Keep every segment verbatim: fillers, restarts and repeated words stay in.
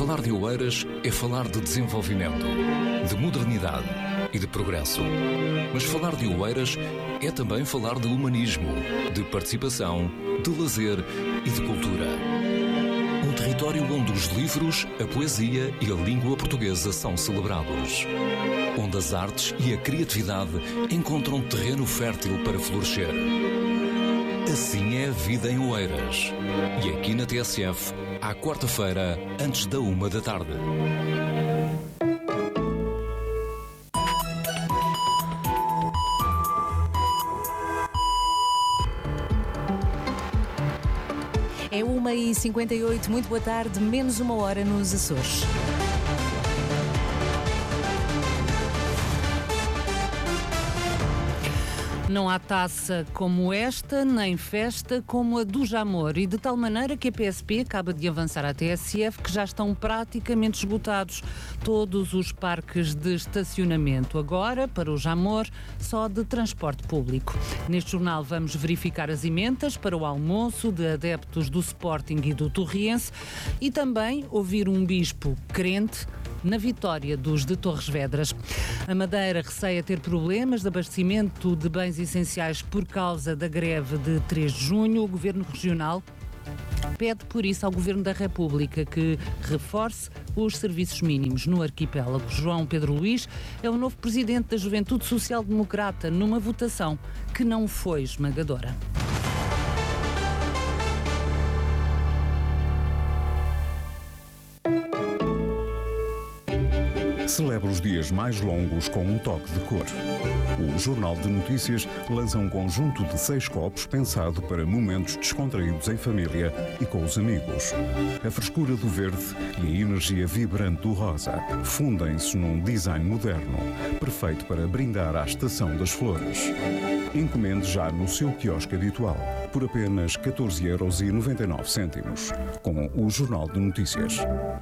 Falar de Oeiras é falar de desenvolvimento, de modernidade e de progresso. Mas falar de Oeiras é também falar de humanismo, de participação, de lazer e de cultura. Um território onde os livros, a poesia e a língua portuguesa são celebrados. Onde as artes e a criatividade encontram terreno fértil para florescer. Assim é a vida em Oeiras. E aqui na T S F, à quarta-feira, antes da uma da tarde. É uma e cinquenta e oito, muito boa tarde, menos uma hora nos Açores. Não há taça como esta, nem festa como a do Jamor, e de tal maneira que a P S P acaba de avançar à T S F que já estão praticamente esgotados todos os parques de estacionamento. Agora, para o Jamor, só de transporte público. Neste jornal vamos verificar as emendas para o almoço de adeptos do Sporting e do Torriense e também ouvir um bispo crente na vitória dos de Torres Vedras. A Madeira receia ter problemas de abastecimento de bens essenciais por causa da greve de três de junho. O Governo Regional pede, por isso, ao Governo da República que reforce os serviços mínimos no arquipélago. João Pedro Luís é o novo presidente da Juventude Social Democrata numa votação que não foi esmagadora. Celebra os dias mais longos com um toque de cor. O Jornal de Notícias lança um conjunto de seis copos pensado para momentos descontraídos em família e com os amigos. A frescura do verde e a energia vibrante do rosa fundem-se num design moderno, perfeito para brindar à estação das flores. Encomende já no seu quiosque habitual, por apenas catorze euros e noventa e nove cêntimos, com o Jornal de Notícias.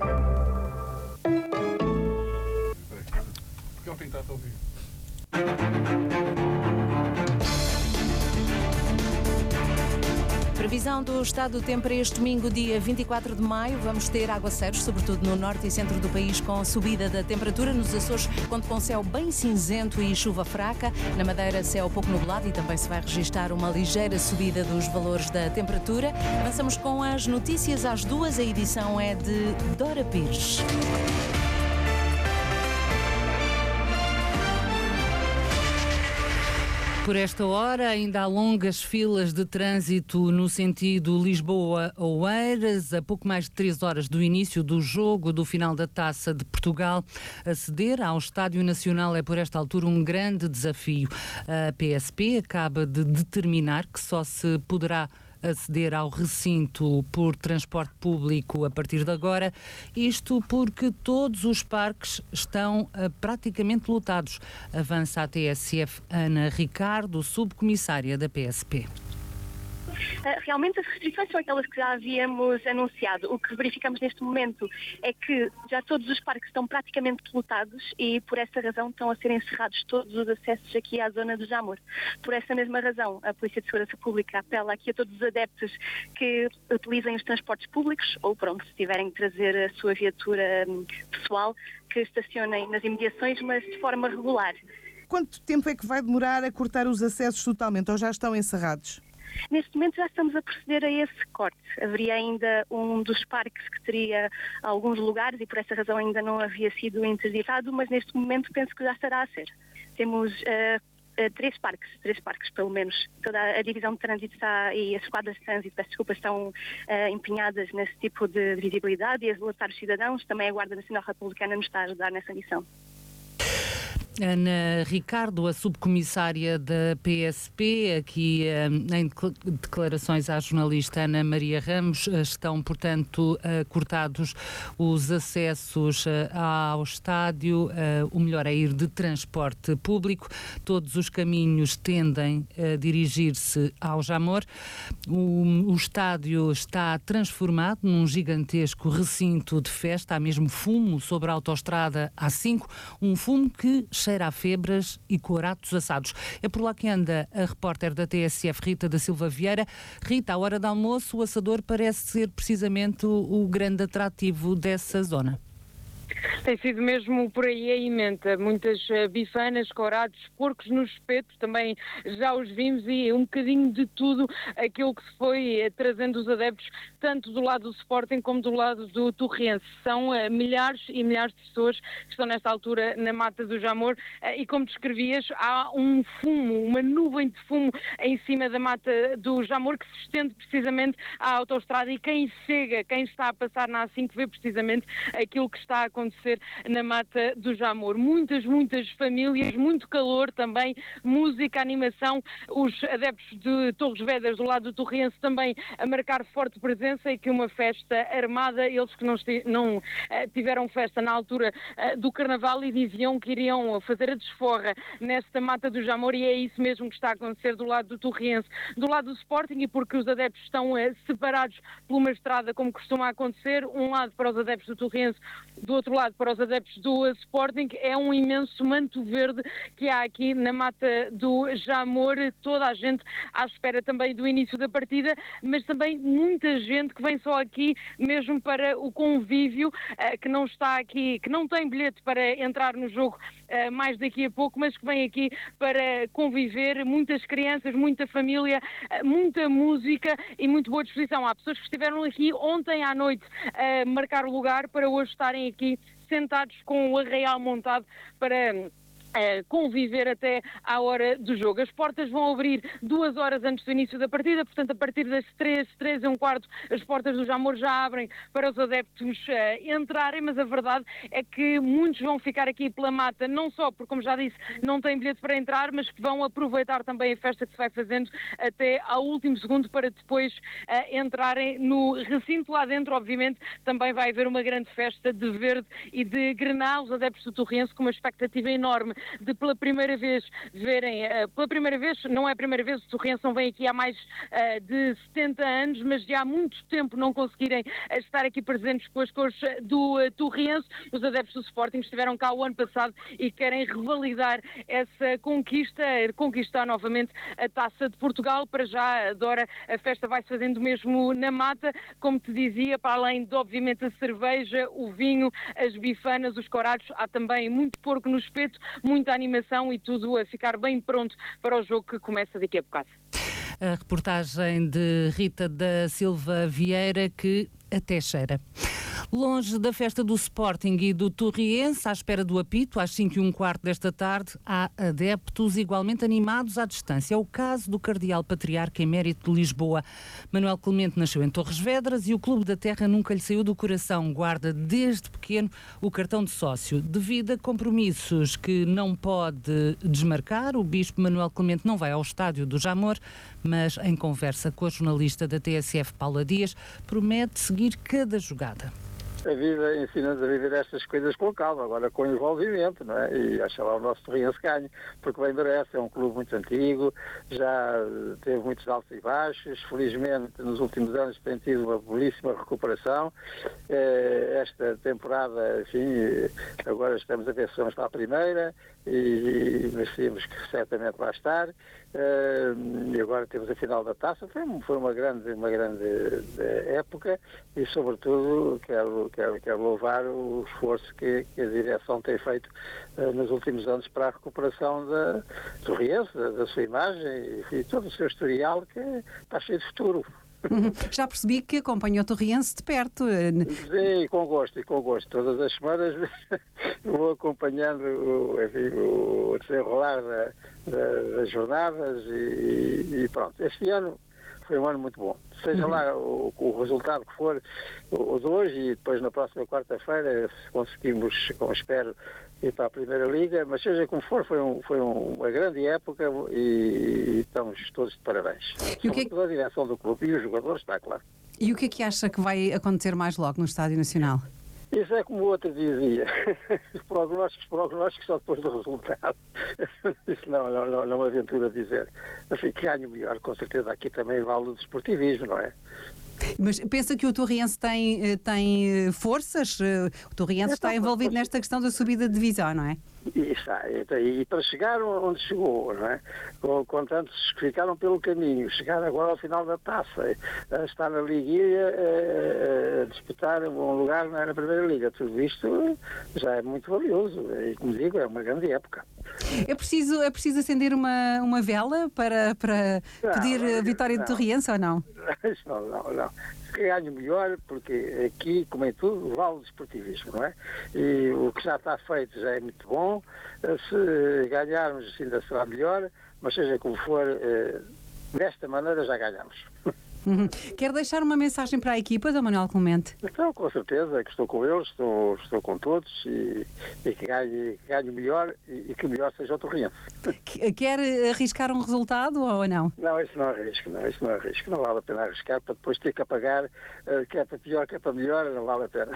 Previsão do estado do tempo para este domingo, dia vinte e quatro de maio. Vamos ter aguaceiros, sobretudo no norte e centro do país, com subida da temperatura. Nos Açores, conto com céu bem cinzento e chuva fraca. Na Madeira, céu pouco nublado e também se vai registrar uma ligeira subida dos valores da temperatura. Avançamos com as notícias às duas. A edição é de Dora Pires. Por esta hora, ainda há longas filas de trânsito no sentido Lisboa-Oeiras. A pouco mais de três horas do início do jogo do final da Taça de Portugal, aceder ao Estádio Nacional é, por esta altura, um grande desafio. A P S P acaba de determinar que só se poderá aceder ao recinto por transporte público a partir de agora, isto porque todos os parques estão uh, praticamente lotados. Avança a T S F Ana Ricardo, subcomissária da P S P. Realmente as restrições são aquelas que já havíamos anunciado. O que verificamos neste momento é que já todos os parques estão praticamente lotados e por essa razão estão a ser encerrados todos os acessos aqui à zona do Jamor. Por essa mesma razão, a Polícia de Segurança Pública apela aqui a todos os adeptos que utilizem os transportes públicos ou, pronto, se tiverem de trazer a sua viatura pessoal, que estacionem nas imediações, mas de forma regular. Quanto tempo é que vai demorar a cortar os acessos totalmente ou já estão encerrados? Neste momento já estamos a proceder a esse corte. Haveria ainda um dos parques que teria alguns lugares e por essa razão ainda não havia sido interditado, mas neste momento penso que já estará a ser. Temos uh, uh, três parques, três parques pelo menos. Toda a divisão de trânsito está e as esquadras de trânsito, peço desculpa, estão uh, empenhadas nesse tipo de visibilidade e a alertar os cidadãos. Também a Guarda Nacional Republicana nos está a ajudar nessa missão. Ana Ricardo, a subcomissária da P S P, aqui em declarações à jornalista Ana Maria Ramos, estão, portanto, cortados os acessos ao estádio. O melhor é ir de transporte público. Todos os caminhos tendem a dirigir-se ao Jamor. O, o estádio está transformado num gigantesco recinto de festa. Há mesmo fumo sobre a autoestrada A cinco, um fumo que cheira a febras e coratos assados. É por lá que anda a repórter da T S F, Rita da Silva Vieira. Rita, à hora do almoço, o assador parece ser precisamente o, o grande atrativo dessa zona. Tem sido mesmo por aí a emenda, muitas bifanas, corados, porcos no espeto, também já os vimos, e um bocadinho de tudo aquilo que se foi trazendo os adeptos, tanto do lado do Sporting como do lado do Torrense. São uh, milhares e milhares de pessoas que estão nesta altura na Mata do Jamor, uh, e como descrevias, há um fumo, uma nuvem de fumo em cima da Mata do Jamor que se estende precisamente à autoestrada, e quem chega, quem está a passar na A cinco vê precisamente aquilo que está a acontecer na Mata do Jamor. Muitas, muitas famílias, muito calor também, música, animação, os adeptos de Torres Vedras do lado do Torrense também a marcar forte presença, e que uma festa armada, eles que não, não uh, tiveram festa na altura uh, do Carnaval e diziam que iriam fazer a desforra nesta Mata do Jamor, e é isso mesmo que está a acontecer do lado do Torrense. Do lado do Sporting, e porque os adeptos estão uh, separados por uma estrada, como costuma acontecer, um lado para os adeptos do Torrense, do outro lado para os adeptos do Sporting, é um imenso manto verde que há aqui na Mata do Jamor, toda a gente à espera também do início da partida, mas também muita gente que vem só aqui mesmo para o convívio, que não está aqui, que não tem bilhete para entrar no jogo mais daqui a pouco, mas que vem aqui para conviver, muitas crianças, muita família, muita música e muito boa disposição. Há pessoas que estiveram aqui ontem à noite a marcar o lugar para hoje estarem aqui sentados com o arraial montado para Uh, conviver até à hora do jogo. As portas vão abrir duas horas antes do início da partida, portanto a partir das três, três e um quarto, as portas do Jamor já abrem para os adeptos uh, entrarem, mas a verdade é que muitos vão ficar aqui pela Mata, não só porque, como já disse, não têm bilhete para entrar, mas que vão aproveitar também a festa que se vai fazendo até ao último segundo para depois uh, entrarem no recinto. Lá dentro, obviamente, também vai haver uma grande festa de verde e de grená. Os adeptos do Torrense com uma expectativa enorme de pela primeira vez verem, uh, pela primeira vez, não é a primeira vez, o Torrense não vem aqui há mais uh, de setenta anos, mas já há muito tempo não conseguirem uh, estar aqui presentes com as cores do uh, Torrense. Os adeptos do Sporting estiveram cá o ano passado e querem revalidar essa conquista, conquistar novamente a Taça de Portugal. Para já, Dora, a festa vai-se fazendo mesmo na Mata, como te dizia, para além de, obviamente, a cerveja, o vinho, as bifanas, os corados, há também muito porco no espeto, muita animação e tudo a ficar bem pronto para o jogo que começa daqui a bocado. A reportagem de Rita da Silva Vieira, que até cheira. Longe da festa do Sporting e do Torrense, à espera do apito, às cinco e um quarto desta tarde, há adeptos igualmente animados à distância. É o caso do Cardeal Patriarca Emérito de Lisboa. Manuel Clemente nasceu em Torres Vedras e o Clube da Terra nunca lhe saiu do coração. Guarda desde pequeno o cartão de sócio. Devido a compromissos que não pode desmarcar, o Bispo Manuel Clemente não vai ao estádio do Jamor, mas em conversa com a jornalista da T S F, Paula Dias, promete seguir cada jogada. A vida ensina-nos a viver estas coisas com calma, agora com envolvimento, não é? E acho lá o nosso Torrense ganho, porque bem merece, é um clube muito antigo, já teve muitos altos e baixos, felizmente nos últimos anos tem tido uma belíssima recuperação. Esta temporada, enfim, agora estamos a ver se vamos para a primeira e merecemos que certamente lá estar. E agora temos a final da taça, foi, foi uma grande, uma grande época e sobretudo quero Quero, quero louvar o esforço que, que a direção tem feito uh, nos últimos anos para a recuperação da, do Torrense, da, da sua imagem e, e todo o seu historial, que está cheio de futuro. Já percebi que acompanha o Torrense de perto. Sim, com gosto, e com gosto. Todas as semanas vou acompanhando o, enfim, o desenrolar da, da, das jornadas e, e pronto. Este ano foi um ano muito bom. Seja uhum. lá o, o resultado que for o de hoje e depois na próxima quarta-feira, se conseguimos, como espero, ir para a Primeira Liga, mas seja como for, foi, um, foi um, uma grande época e, e estamos todos de parabéns. E o que é que... a direção do clube e os jogadores, está claro. E o que é que acha que vai acontecer mais logo no Estádio Nacional? Isso é como o outro dizia, os prognósticos, prognósticos só depois do resultado. Isso não, não, não, não me aventuro a dizer. Enfim, que ganho melhor, com certeza aqui também vale o desportivismo, não é? Mas pensa que o Torrense tem, tem forças? O Torrense está envolvido nesta questão da subida de divisão, não é? E, está, e, e para chegar onde chegou, não é? Contanto, ficaram pelo caminho, chegar agora ao final da taça, a estar na liguilha, a, a disputar um bom lugar na Primeira Liga. Tudo isto já é muito valioso e, como digo, é uma grande época. É preciso, é preciso acender uma, uma vela para, para não, pedir a vitória não. de Torriense ou não? Não, não, não. Que ganhe melhor, porque aqui, como em tudo, vale o desportivismo, não é? E o que já está feito já é muito bom. Se ganharmos, ainda será melhor, mas seja como for, desta maneira já ganhamos. Uhum. Quer deixar uma mensagem para a equipa, Dom Manuel Clemente? Então, com certeza, que estou com eles, estou, estou com todos e, e que ganhe, que ganhe melhor e, e que melhor seja o Torriense. Quer arriscar um resultado ou não? Não, isso não arrisco, não, isso não arrisco. Não vale a pena arriscar para depois ter que apagar, uh, quer para pior, quer para melhor, não vale a pena.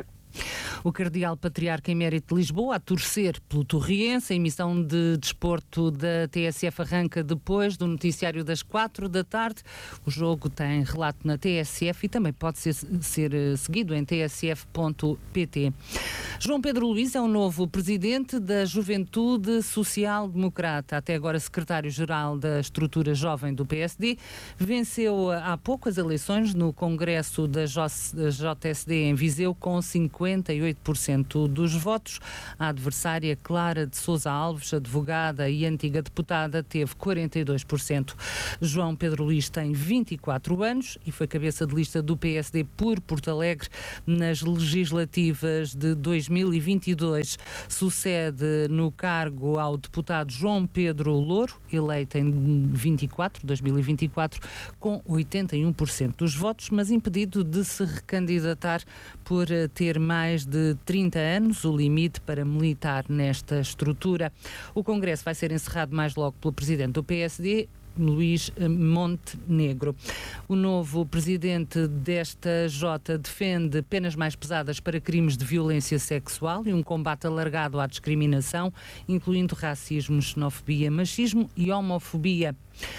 O Cardeal Patriarca Emérito de Lisboa a torcer pelo Torriense. A emissão de desporto da T S F arranca depois do noticiário das quatro da tarde. O jogo tem relato na T S F e também pode ser, ser seguido em t s f ponto p t. João Pedro Luís é o novo presidente da Juventude Social Democrata, até agora secretário-geral da estrutura jovem do P S D. Venceu há pouco as eleições no Congresso da J S D em Viseu com cinquenta e oito por cento dos votos. A adversária Clara de Sousa Alves, advogada e antiga deputada, teve quarenta e dois por cento. João Pedro Luís tem vinte e quatro anos e foi cabeça de lista do P S D por Porto Alegre nas legislativas de dois mil e vinte e dois. Sucede no cargo ao deputado João Pedro Louro, eleito em vinte e quatro, dois mil e vinte e quatro, com oitenta e um por cento dos votos, mas impedido de se recandidatar por ter mais de trinta anos, o limite para militar nesta estrutura. O Congresso vai ser encerrado mais logo pelo presidente do P S D, Luís Montenegro. O novo presidente desta J defende penas mais pesadas para crimes de violência sexual e um combate alargado à discriminação, incluindo racismo, xenofobia, machismo e homofobia.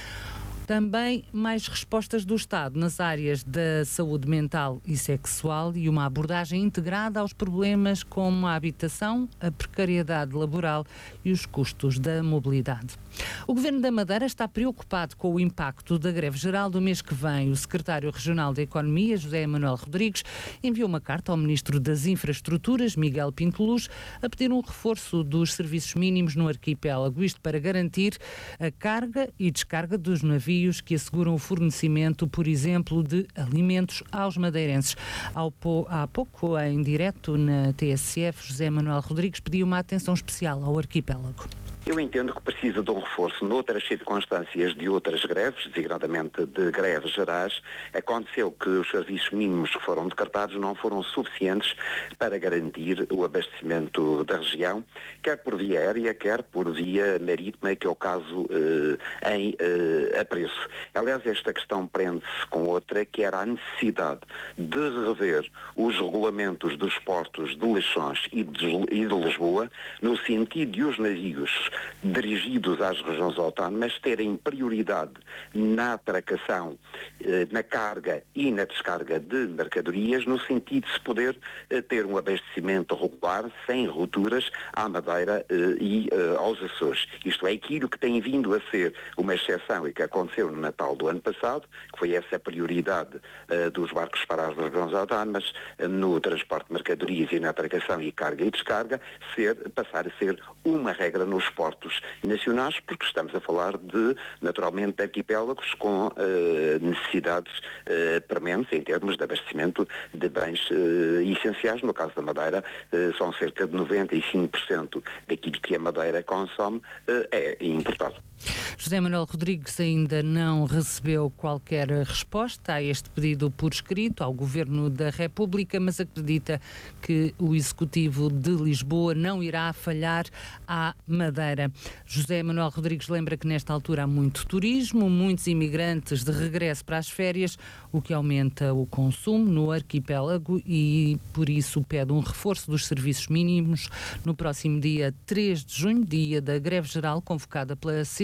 Também mais respostas do Estado nas áreas da saúde mental e sexual e uma abordagem integrada aos problemas como a habitação, a precariedade laboral e os custos da mobilidade. O Governo da Madeira está preocupado com o impacto da greve geral do mês que vem. O secretário regional da Economia, José Manuel Rodrigues, enviou uma carta ao Ministro das Infraestruturas, Miguel Pinto Luz, a pedir um reforço dos serviços mínimos no arquipélago, isto para garantir a carga e descarga dos navios que asseguram o fornecimento, por exemplo, de alimentos aos madeirenses. Há pouco, em direto na T S F, José Manuel Rodrigues pediu uma atenção especial ao arquipélago. Eu entendo que precisa de um reforço noutras circunstâncias de outras greves, designadamente de greves gerais. Aconteceu que os serviços mínimos que foram decretados não foram suficientes para garantir o abastecimento da região, quer por via aérea, quer por via marítima, que é o caso eh, em eh, apreço. Aliás, esta questão prende-se com outra, que era a necessidade de rever os regulamentos dos portos de Leixões e de, e de Lisboa, no sentido de os navios dirigidos às regiões autónomas terem prioridade na atracação, eh, na carga e na descarga de mercadorias, no sentido de se poder eh, ter um abastecimento regular, sem rupturas, à Madeira eh, e eh, aos Açores. Isto é aquilo que tem vindo a ser uma exceção e que aconteceu no Natal do ano passado, que foi essa prioridade eh, dos barcos para as regiões autónomas, eh, no transporte de mercadorias e na atracação e carga e descarga, ser, passar a ser uma regra nos portos nacionais, porque estamos a falar de, naturalmente, de arquipélagos com uh, necessidades uh, prementes em termos de abastecimento de bens uh, essenciais. No caso da Madeira, uh, são cerca de noventa e cinco por cento daquilo que a Madeira consome uh, é importado. José Manuel Rodrigues ainda não recebeu qualquer resposta a este pedido por escrito ao Governo da República, mas acredita que o Executivo de Lisboa não irá falhar à Madeira. José Manuel Rodrigues lembra que nesta altura há muito turismo, muitos imigrantes de regresso para as férias, o que aumenta o consumo no arquipélago e por isso pede um reforço dos serviços mínimos no próximo dia três de junho, dia da greve geral convocada pela C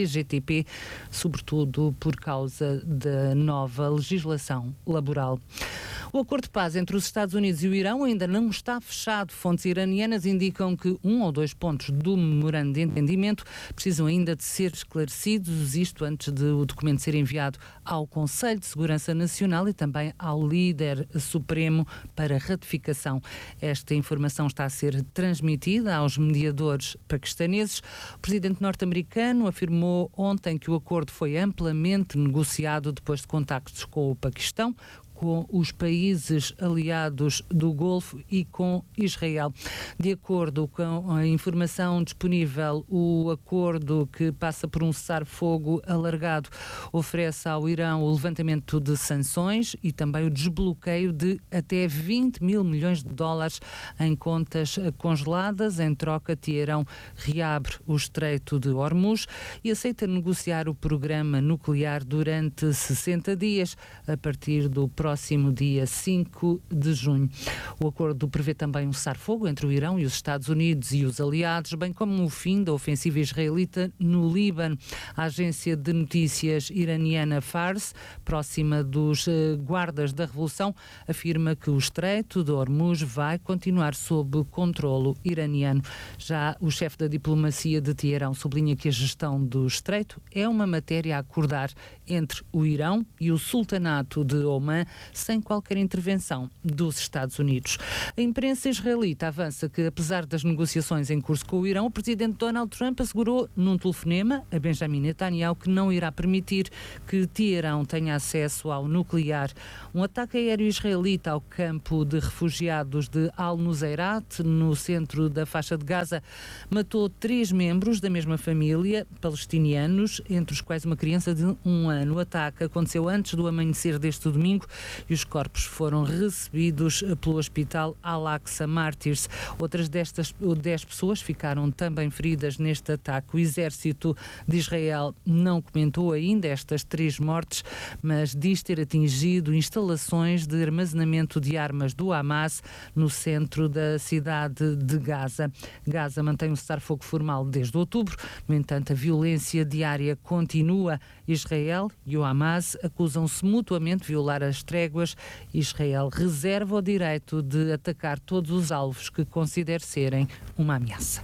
C G T P, sobretudo por causa da nova legislação laboral. O acordo de paz entre os Estados Unidos e o Irão ainda não está fechado. Fontes iranianas indicam que um ou dois pontos do memorando de entendimento precisam ainda de ser esclarecidos, isto antes de o documento ser enviado ao Conselho de Segurança Nacional e também ao líder supremo para ratificação. Esta informação está a ser transmitida aos mediadores paquistaneses. O presidente norte-americano afirmou ontem que o acordo foi amplamente negociado depois de contactos com o Paquistão, com os países aliados do Golfo e com Israel. De acordo com a informação disponível, o acordo, que passa por um cessar-fogo alargado, oferece ao Irão o levantamento de sanções e também o desbloqueio de até vinte mil milhões de dólares em contas congeladas. Em troca, Teherão reabre o Estreito de Hormuz e aceita negociar o programa nuclear durante sessenta dias, a partir do próximo próximo dia cinco de junho. O acordo prevê também um cessar-fogo entre o Irão e os Estados Unidos e os aliados, bem como o fim da ofensiva israelita no Líbano. A agência de notícias iraniana Fars, próxima dos eh, guardas da Revolução, afirma que o Estreito de Hormuz vai continuar sob controlo iraniano. Já o chefe da diplomacia de Teherão sublinha que a gestão do Estreito é uma matéria a acordar entre o Irão e o Sultanato de Omã, sem qualquer intervenção dos Estados Unidos. A imprensa israelita avança que, apesar das negociações em curso com o Irão, o presidente Donald Trump assegurou num telefonema a Benjamin Netanyahu que não irá permitir que Teherão tenha acesso ao nuclear. Um ataque aéreo israelita ao campo de refugiados de Al-Nuseirat, no centro da faixa de Gaza, matou três membros da mesma família, palestinianos, entre os quais uma criança de um ano. O ataque aconteceu antes do amanhecer deste domingo e os corpos foram recebidos pelo Hospital Al-Aqsa Mártires. Outras destas dez pessoas ficaram também feridas neste ataque. O exército de Israel não comentou ainda estas três mortes, mas diz ter atingido instalações de armazenamento de armas do Hamas no centro da cidade de Gaza. Gaza mantém um cessar-fogo formal desde outubro. No entanto, a violência diária continua. Israel e o Hamas acusam-se mutuamente de violar as tréguas. Israel reserva o direito de atacar todos os alvos que considere serem uma ameaça.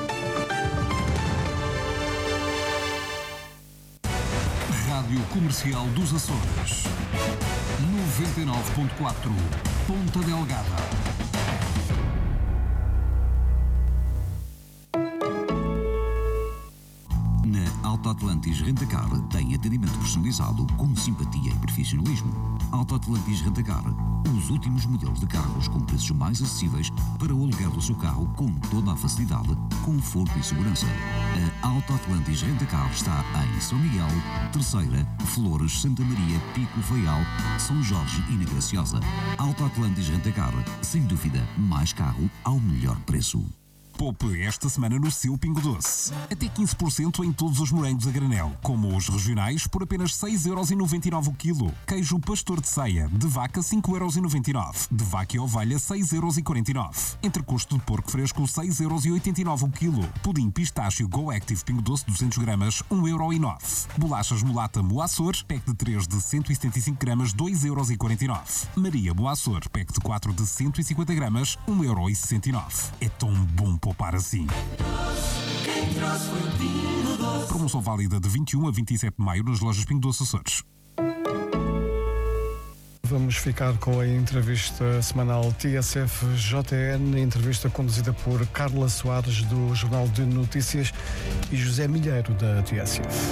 Rádio Comercial dos Açores, noventa e nove ponto quatro, Ponta Delgada. Alto Atlantis Rentacar tem atendimento personalizado com simpatia e profissionalismo. Alto Atlantis Rentacar, os últimos modelos de carros com preços mais acessíveis para o aluguer do seu carro com toda a facilidade, conforto e segurança. A Alto Atlantis Rentacar está em São Miguel, Terceira, Flores, Santa Maria, Pico, Faial, São Jorge e na Graciosa. Alto Atlantis Rentacar, sem dúvida, mais carro ao melhor preço. Poupe esta semana no seu Pingo Doce. Até quinze por cento em todos os morangos a granel, como os regionais, por apenas seis euros e noventa e nove o quilo. Queijo pastor de ceia, de vaca cinco euros e noventa e nove. De vaca e ovelha seis euros e quarenta e nove. Entrecosto de porco fresco seis euros e oitenta e nove o quilo. Pudim pistácio Go Active Pingo Doce duzentos gramas um euro e nove. Bolachas Mulata Moaçor, pack de três de cento e setenta e cinco gramas dois euros e quarenta e nove. Maria Moaçor, pack de quatro de cento e cinquenta gramas um euro e sessenta e nove. É tão bom poupar assim. Promoção válida de vinte e um a vinte e sete de maio nas lojas Pingo Doce Açores. Vamos ficar com a entrevista semanal T S F J N, entrevista conduzida por Carla Soares, do Jornal de Notícias, e José Milheiro, da T S F.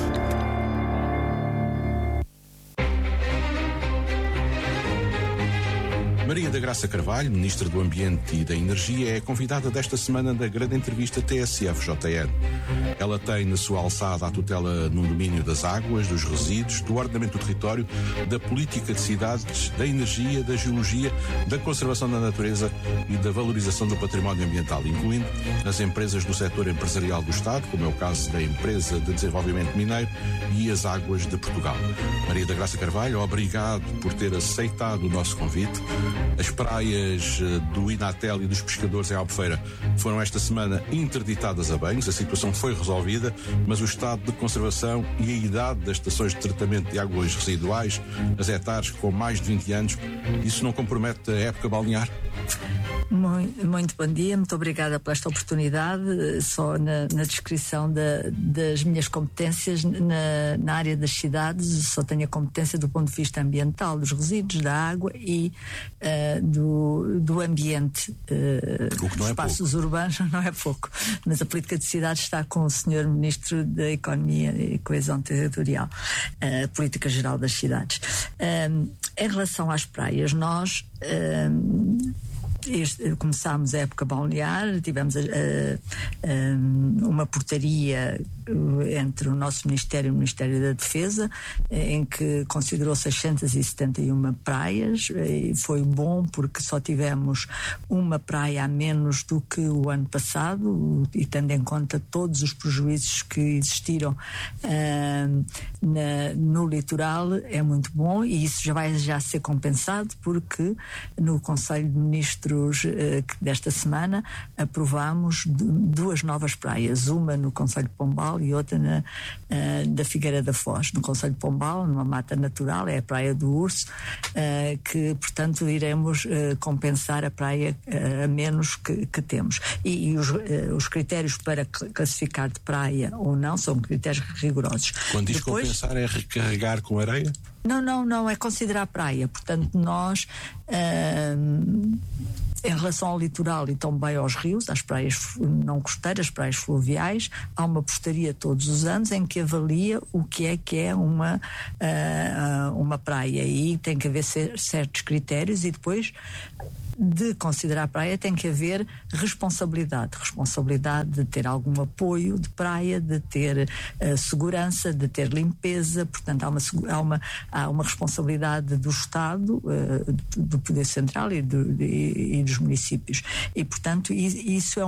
Maria da Graça Carvalho, Ministra do Ambiente e da Energia, é convidada desta semana da grande entrevista T S F J N. Ela tem na sua alçada a tutela no domínio das águas, dos resíduos, do ordenamento do território, da política de cidades, da energia, da geologia, da conservação da natureza e da valorização do património ambiental, incluindo as empresas do setor empresarial do Estado, como é o caso da Empresa de Desenvolvimento Mineiro e as Águas de Portugal. Maria da Graça Carvalho, obrigado por ter aceitado o nosso convite. As praias do Inatel e dos pescadores em Albufeira foram esta semana interditadas a banhos. A situação foi resolvida, mas o estado de conservação e a idade das estações de tratamento de águas residuais, as hectares com mais de vinte anos, isso não compromete a época balnear? Muito, muito bom dia, muito obrigada por esta oportunidade. Só na, na descrição da, das minhas competências na, na área das cidades, só tenho a competência do ponto de vista ambiental, dos resíduos, da água e uh, do, do ambiente. Uh, dos espaços urbanos não é pouco, mas a política de cidades está com o senhor Ministro da Economia e Coesão Territorial, a uh, política geral das cidades. Uh, em relação às praias, nós uh, Este, começámos a época balnear, tivemos a, a, a, uma portaria entre o nosso Ministério e o Ministério da Defesa, em que considerou seiscentas e setenta e uma praias, e foi bom porque só tivemos uma praia a menos do que o ano passado, e tendo em conta todos os prejuízos que existiram uh, na, no litoral, é muito bom, e isso já vai já ser compensado porque no Conselho de Ministros uh, desta semana aprovámos duas novas praias, uma no Conselho de Pombal e outra na, uh, da Figueira da Foz. No Concelho de Pombal, numa mata natural, é a Praia do Urso, uh, que, portanto, iremos uh, compensar a praia uh, a menos que, que temos. E, e os, uh, os critérios para classificar de praia ou não são critérios rigorosos. Quando diz Depois, compensar, é recarregar com areia? Não, não, não, é considerar praia. Portanto, nós, uh, em relação ao litoral e também aos rios, às praias não costeiras, praias fluviais, há uma postaria todos os anos em que avalia o que é que é uma, uh, uma praia, e tem que haver certos critérios, e depois de considerar praia tem que haver responsabilidade, responsabilidade de ter algum apoio de praia, de ter uh, segurança, de ter limpeza. Portanto há uma, há uma, há uma responsabilidade do Estado, uh, do Poder Central e, do, e, e dos municípios, e portanto isso é um